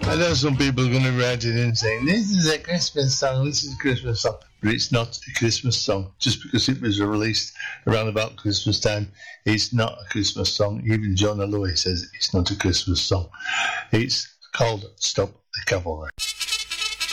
I know some people are going to write it in saying, this is a Christmas song, this is a Christmas song. But it's not a Christmas song. Just because it was released around about Christmas time, it's not a Christmas song. Even John Holloway says it's not a Christmas song. It's called Stop the Cavalry.